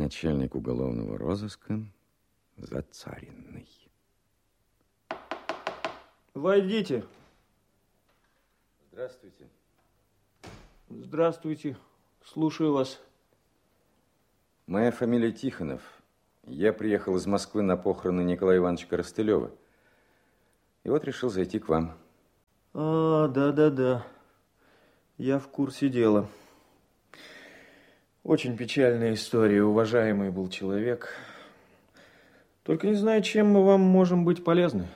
начальник уголовного розыска Зацаренный. Войдите. Здравствуйте. Здравствуйте. Слушаю вас. Моя фамилия Тихонов. Я приехал из Москвы на похороны Николая Ивановича Коростылева. И вот решил зайти к вам. Да. Я в курсе дела. Очень печальная история. Уважаемый был человек. Только не знаю, чем мы вам можем быть полезны.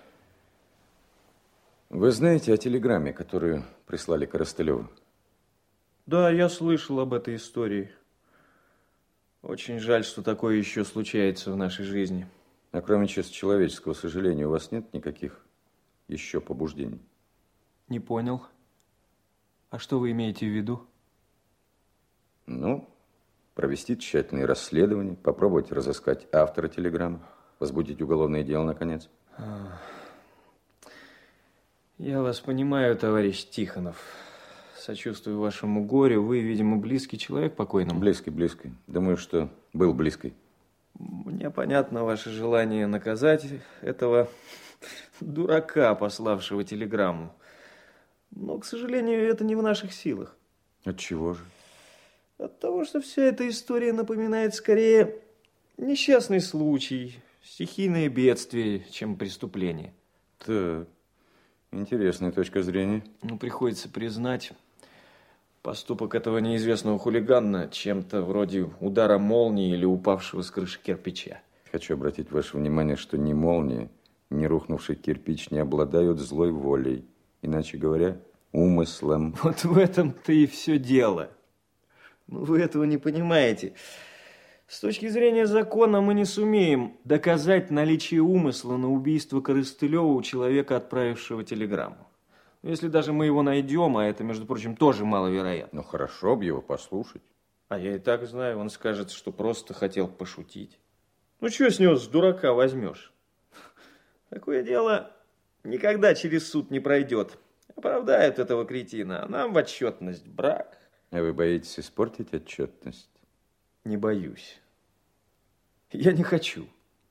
Вы знаете о телеграмме, которую прислали Коростылеву? Да, я слышал об этой истории. Очень жаль, что такое еще случается в нашей жизни. А кроме чисто человеческого сожаления, у вас нет никаких еще побуждений? Не понял. А что вы имеете в виду? Ну, провести тщательные расследования, попробовать разыскать автора телеграммы, возбудить уголовное дело, наконец. Я вас понимаю, товарищ Тихонов. Сочувствую вашему горю. Вы, видимо, близкий человек покойному. Близкий. Думаю, что был близкий. Мне понятно ваше желание наказать этого дурака, пославшего телеграмму. Но, к сожалению, это не в наших силах. Отчего же? От того, что вся эта история напоминает скорее несчастный случай, стихийное бедствие, чем преступление. Так, интересная точка зрения. Ну, приходится признать, поступок этого неизвестного хулигана чем-то вроде удара молнии или упавшего с крыши кирпича. Хочу обратить ваше внимание, что ни молния, ни рухнувший кирпич не обладают злой волей. Иначе говоря, умыслом. Вот в этом-то и все дело. Ну, вы этого не понимаете. С точки зрения закона мы не сумеем доказать наличие умысла на убийство Коростылева у человека, отправившего телеграмму. Если даже мы его найдем, а это, между прочим, тоже маловероятно. Ну, хорошо бы его послушать. А я и так знаю, он скажет, что просто хотел пошутить. Ну, что с него, с дурака, возьмешь? Такое дело никогда через суд не пройдет. Оправдают этого кретина, а нам в отчетность брак. А вы боитесь испортить отчетность? Не боюсь. Я не хочу.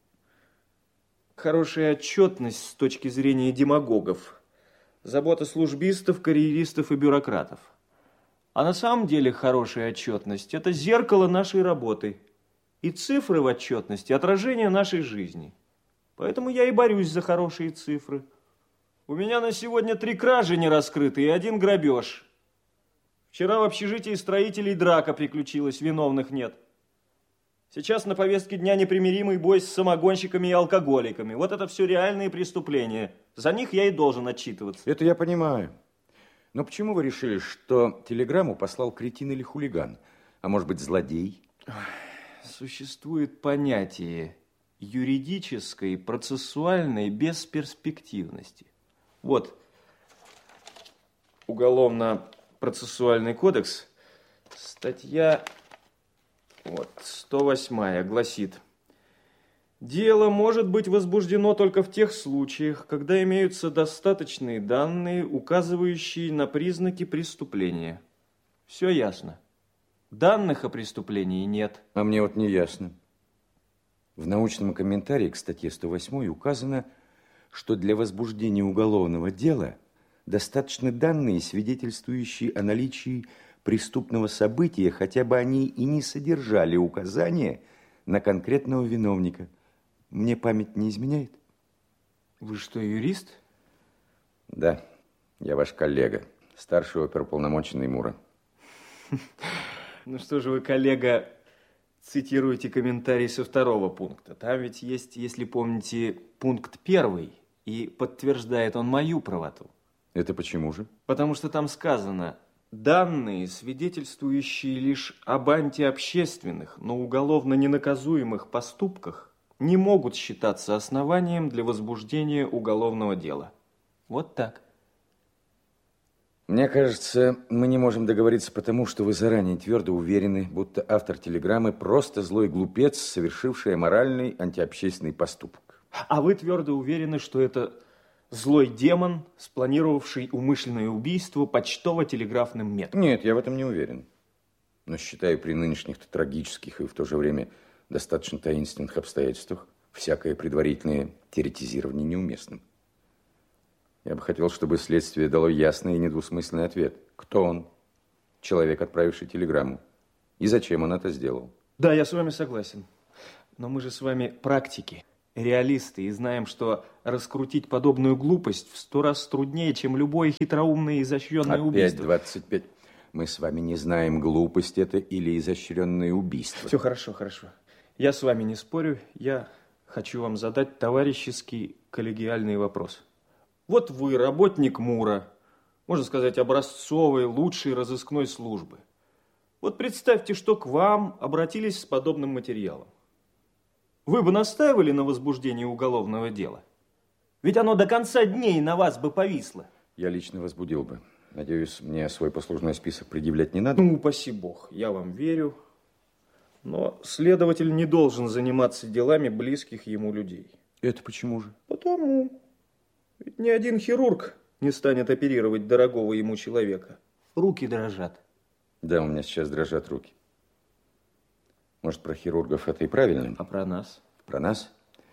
Хорошая отчетность с точки зрения демагогов. Забота службистов, карьеристов и бюрократов. А на самом деле хорошая отчетность – это зеркало нашей работы. И цифры в отчетности – отражение нашей жизни. Поэтому я и борюсь за хорошие цифры. У меня на сегодня 3 кражи не раскрыты и 1 грабеж. Вчера в общежитии строителей драка приключилась, виновных нет. Сейчас на повестке дня непримиримый бой с самогонщиками и алкоголиками. Вот это все реальные преступления. За них я и должен отчитываться. Это я понимаю. Но почему вы решили, что телеграмму послал кретин или хулиган? А может быть, злодей? Существует понятие юридической, процессуальной бесперспективности. Вот, Уголовно-процессуальный кодекс, статья 108 гласит: дело может быть возбуждено только в тех случаях, когда имеются достаточные данные, указывающие на признаки преступления. Все ясно. Данных о преступлении нет. А мне вот не ясно. В научном комментарии к статье 108 указано, что для возбуждения уголовного дела достаточно данные, свидетельствующие о наличии преступного события, хотя бы они и не содержали указания на конкретного виновника. Мне память не изменяет? Вы что, юрист? Да, я ваш коллега, старший оперуполномоченный Мура. Ну что же вы, коллега, цитируете комментарий со 2 пункта. Там ведь есть, если помните, пункт 1, и подтверждает он мою правоту. Это почему же? Потому что там сказано: данные, свидетельствующие лишь об антиобщественных, но уголовно ненаказуемых поступках, не могут считаться основанием для возбуждения уголовного дела. Вот так. Мне кажется, мы не можем договориться потому, что вы заранее твердо уверены, будто автор телеграммы просто злой глупец, совершивший аморальный антиобщественный поступок. А вы твердо уверены, что это злой демон, спланировавший умышленное убийство почтово-телеграфным методом? Нет, я в этом не уверен. Но считаю, при нынешних трагических и в то же время достаточно таинственных обстоятельствах всякое предварительное теоретизирование неуместно. Я бы хотел, чтобы следствие дало ясный и недвусмысленный ответ. Кто он? Человек, отправивший телеграмму. И зачем он это сделал? Да, я с вами согласен. Но мы же с вами практики, реалисты, и знаем, что раскрутить подобную глупость в 100 раз труднее, чем любое хитроумное и изощренное убийство. Опять 25. Мы с вами не знаем, глупость это или изощренное убийство. Все хорошо, хорошо. Я с вами не спорю. Я хочу вам задать товарищеский коллегиальный вопрос. Вот вы работник МУРа, можно сказать, образцовой, лучшей разыскной службы. Вот представьте, что к вам обратились с подобным материалом. Вы бы настаивали на возбуждении уголовного дела? Ведь оно до конца дней на вас бы повисло. Я лично возбудил бы. Надеюсь, мне свой послужной список предъявлять не надо? Ну, упаси бог, я вам верю. Но следователь не должен заниматься делами близких ему людей. Это почему же? Потому. Ведь ни один хирург не станет оперировать дорогого ему человека. Руки дрожат. Да, у меня сейчас дрожат руки. Может, про хирургов это и правильно? А про нас? Про нас?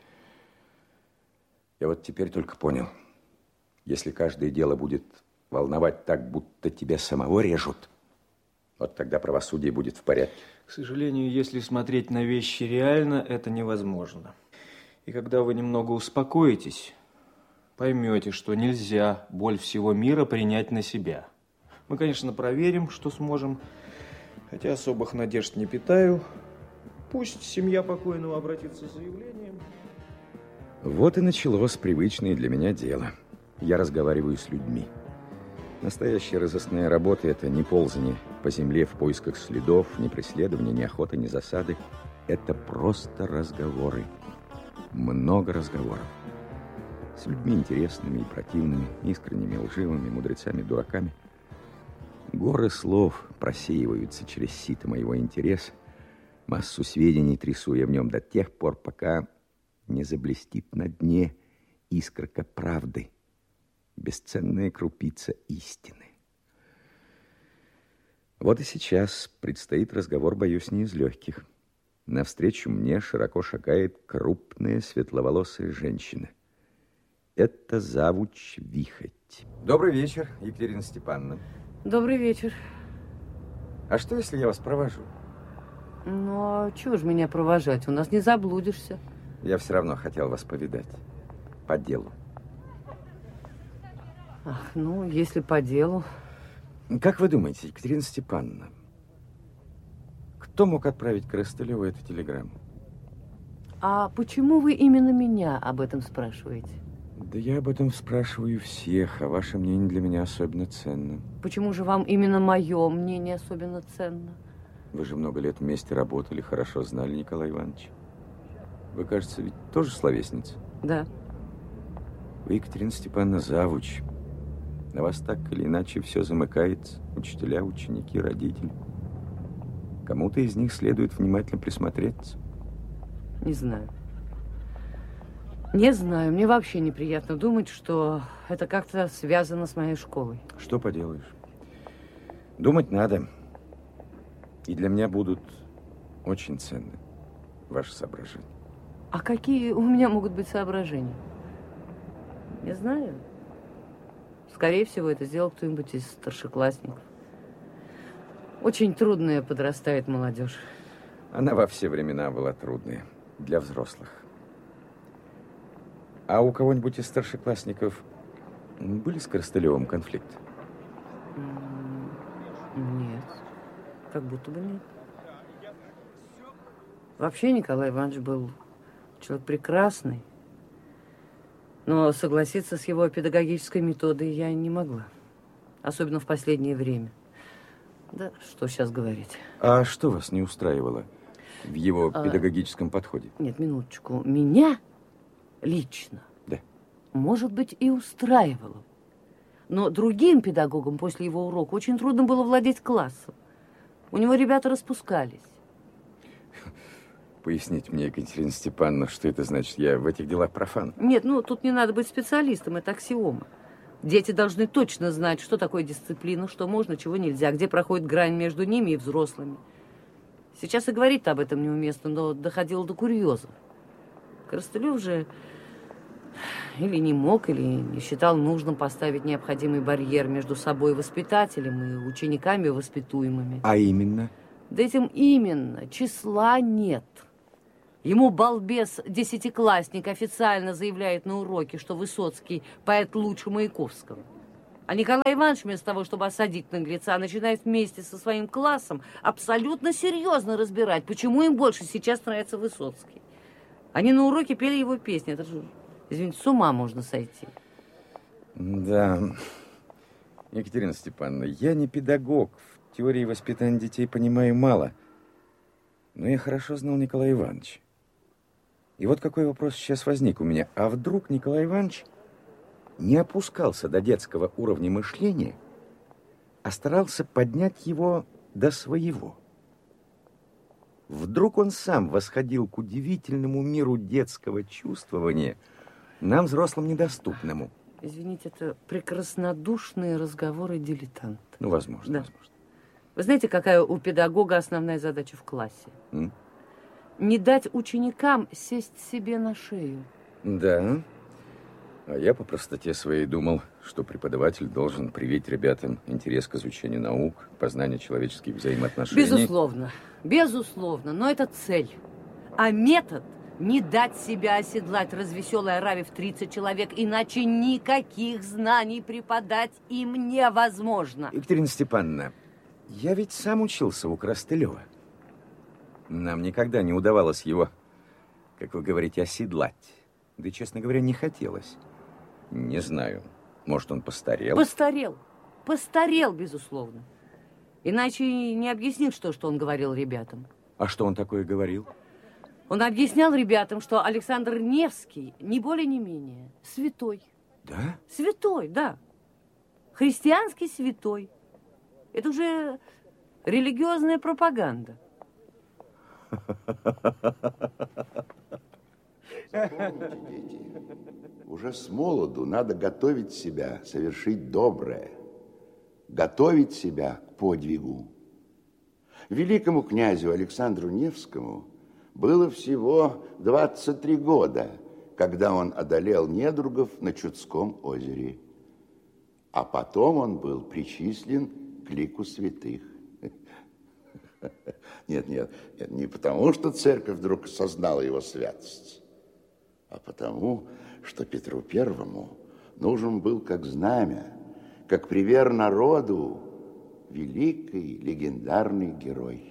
Я вот теперь только понял. Если каждое дело будет волновать так, будто тебя самого режут, вот тогда правосудие будет в порядке. К сожалению, если смотреть на вещи реально, это невозможно. И когда вы немного успокоитесь, поймете, что нельзя боль всего мира принять на себя. Мы, конечно, проверим, что сможем, хотя особых надежд не питаю. Пусть семья покойного обратится с заявлением. Вот и началось привычное для меня дело. Я разговариваю с людьми. Настоящая разыскная работа – это не ползание по земле в поисках следов, ни преследования, ни охоты, ни засады. Это просто разговоры. Много разговоров. С людьми интересными и противными, искренними, лживыми, мудрецами, дураками. Горы слов просеиваются через сито моего интереса. Массу сведений трясу я в нем до тех пор, пока не заблестит на дне искорка правды, бесценная крупица истины. Вот и сейчас предстоит разговор, боюсь, не из легких. Навстречу мне широко шагает крупная светловолосая женщина. Это завуч Вихоть. Добрый вечер, Екатерина Степановна. Добрый вечер. А что, если я вас провожу? Ну, а чего ж меня провожать? У нас не заблудишься. Я все равно хотел вас повидать. По делу. Ах, ну, если по делу. Как вы думаете, Екатерина Степановна, кто мог отправить Коростылеву эту телеграмму? А почему вы именно меня об этом спрашиваете? Да я об этом спрашиваю всех, а ваше мнение для меня особенно ценно. Почему же вам именно мое мнение особенно ценно? Вы же много лет вместе работали, хорошо знали Николая Ивановича. Вы, кажется, ведь тоже словесница? Да. Вы, Екатерина Степановна, завуч. На вас так или иначе все замыкается. Учителя, ученики, родители. Кому-то из них следует внимательно присмотреться. Не знаю. Не знаю. Мне вообще неприятно думать, что это как-то связано с моей школой. Что поделаешь? Думать надо. И для меня будут очень ценны ваши соображения. А какие у меня могут быть соображения? Не знаю. Скорее всего, это сделал кто-нибудь из старшеклассников. Очень трудная подрастает молодежь. Она во все времена была трудная для взрослых. А у кого-нибудь из старшеклассников были с Коростылевым конфликты? Нет. Как будто бы нет. Вообще Николай Иванович был человек прекрасный. Но согласиться с его педагогической методой я не могла. Особенно в последнее время. Да, что сейчас говорить. А что вас не устраивало в его педагогическом подходе? Нет, минуточку. Меня лично, да, может быть, и устраивало. Но другим педагогам после его урока очень трудно было владеть классом. У него ребята распускались. Поясните мне, Екатерина Степановна, что это значит? Я в этих делах профан. Нет, ну тут не надо быть специалистом, это аксиома. Дети должны точно знать, что такое дисциплина, что можно, чего нельзя, где проходит грань между ними и взрослыми. Сейчас и говорить об этом неуместно, но доходило до курьезов. Коростылев же или не мог, или не считал нужным поставить необходимый барьер между собой и воспитателем, и учениками, и воспитуемыми. А именно? Да этим именно. Числа нет. Ему балбес-десятиклассник официально заявляет на уроке, что Высоцкий поэт лучше Маяковского. А Николай Иванович вместо того, чтобы осадить наглеца, начинает вместе со своим классом абсолютно серьезно разбирать, почему им больше сейчас нравится Высоцкий. Они на уроке пели его песни. Это же, извините, с ума можно сойти. Да. Екатерина Степановна, я не педагог. В теории воспитания детей понимаю мало. Но я хорошо знал Николая Ивановича. И вот какой вопрос сейчас возник у меня. А вдруг Николай Иванович не опускался до детского уровня мышления, а старался поднять его до своего? Вдруг он сам восходил к удивительному миру детского чувствования, нам, взрослым, недоступному. Извините, это прекраснодушные разговоры дилетанта. Ну, возможно, да. возможно. Вы знаете, какая у педагога основная задача в классе? Не дать ученикам сесть себе на шею. Да. А я по простоте своей думал, что преподаватель должен привить ребятам интерес к изучению наук, познанию человеческих взаимоотношений. Безусловно, безусловно, но это цель. А метод не дать себя оседлать развеселой ораве в 30 человек, иначе никаких знаний преподать им невозможно. Екатерина Степановна, я ведь сам учился у Коростылева. Нам никогда не удавалось его, как вы говорите, оседлать. Да, честно говоря, не хотелось. Не знаю, может, он постарел? Постарел. Постарел, безусловно. Иначе не объяснил, что он говорил ребятам. А что он такое говорил? Он объяснял ребятам, что Александр Невский, ни более, ни менее, святой. Да? Святой, да. Христианский святой. Это уже религиозная пропаганда. Запомните, дети, уже с молоду надо готовить себя совершить доброе, готовить себя к подвигу. Великому князю Александру Невскому было всего 23 года, когда он одолел недругов на Чудском озере. А потом он был причислен к лику святых. Нет, не потому, что церковь вдруг осознала его святость, а потому, что Петру Первому нужен был как знамя, как пример народу, великий легендарный герой.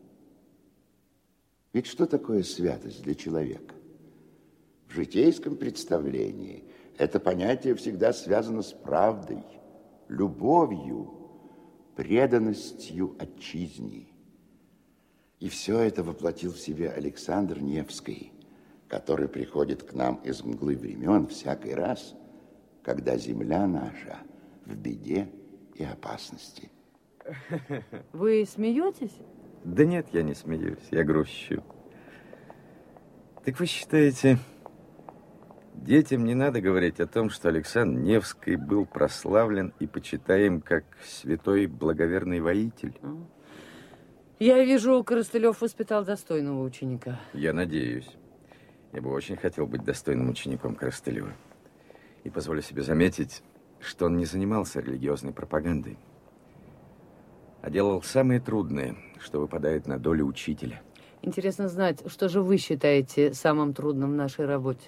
Ведь что такое святость для человека? В житейском представлении это понятие всегда связано с правдой, любовью, преданностью отчизне. И все это воплотил в себе Александр Невский, который приходит к нам из мглы времен всякий раз, когда земля наша в беде и опасности. Вы смеетесь? Да нет, я не смеюсь, я грущу. Так вы считаете, детям не надо говорить о том, что Александр Невский был прославлен и почитаем как святой благоверный воитель? Я вижу, Коростылев воспитал достойного ученика. Я надеюсь. Я бы очень хотел быть достойным учеником Коростылева. И позволю себе заметить, что он не занимался религиозной пропагандой, а делал самое трудное, что выпадает на долю учителя. Интересно знать, что же вы считаете самым трудным в нашей работе?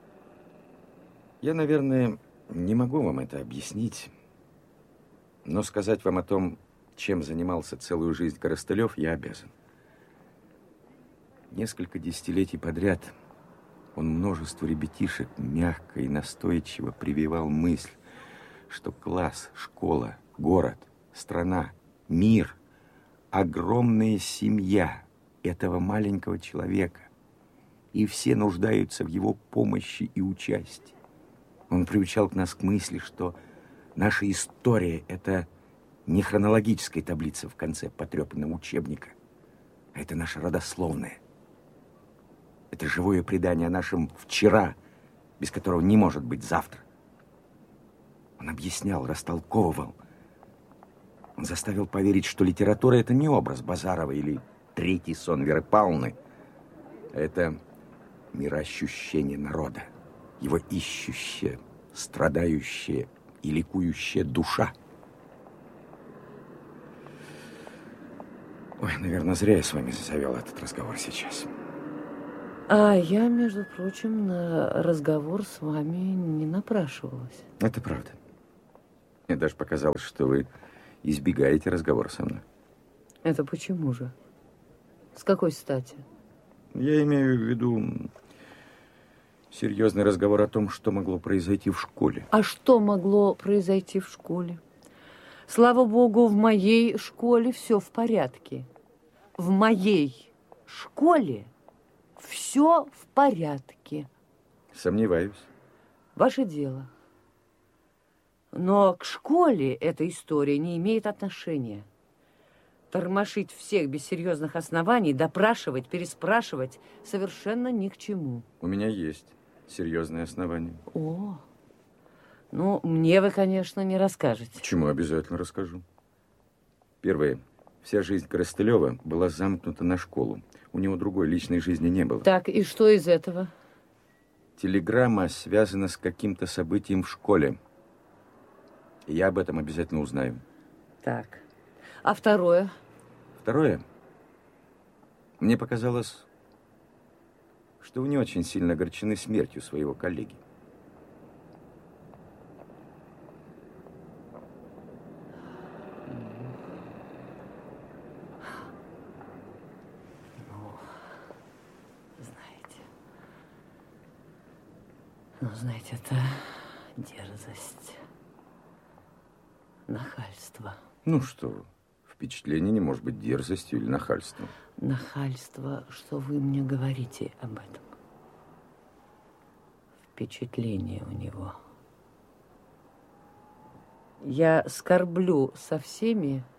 Я, наверное, не могу вам это объяснить, но сказать вам о том, чем занимался целую жизнь Коростылев, я обязан. Несколько десятилетий подряд он множеству ребятишек мягко и настойчиво прививал мысль, что класс, школа, город, страна, мир, огромная семья этого маленького человека, и все нуждаются в его помощи и участии. Он приучал нас к мысли, что наша история – это не хронологическая таблица в конце потрепанного учебника, а это наша родословная. Это живое предание о нашем вчера, без которого не может быть завтра. Он объяснял, растолковывал. Он заставил поверить, что литература – это не образ Базарова или третий сон Веры Павловны – это мироощущение народа, его ищущая, страдающая и ликующая душа. Ой, наверное, зря я с вами завел этот разговор сейчас. А я, между прочим, на разговор с вами не напрашивалась. Это правда. Мне даже показалось, что вы избегаете разговора со мной. Это почему же? С какой стати? Я имею в виду серьезный разговор о том, что могло произойти в школе. А что могло произойти в школе? Слава богу, в моей школе все в порядке. В моей школе все в порядке. Сомневаюсь. Ваше дело. Но к школе эта история не имеет отношения. Тормошить всех без серьезных оснований, допрашивать, переспрашивать совершенно ни к чему. У меня есть серьезные основания. О, ну, мне вы, конечно, не расскажете. Почему? Обязательно расскажу. Первое. Вся жизнь Коростылева была замкнута на школу. У него другой личной жизни не было. Так, и что из этого? Телеграмма связана с каким-то событием в школе. И я об этом обязательно узнаю. Так. А второе? Второе. Мне показалось, что вы не очень сильно огорчены смертью своего коллеги. Знаете, это дерзость, нахальство. Ну что вы, впечатление не может быть дерзостью или нахальством. Нахальство, что вы мне говорите об этом. Впечатление у него. Я скорблю со всеми,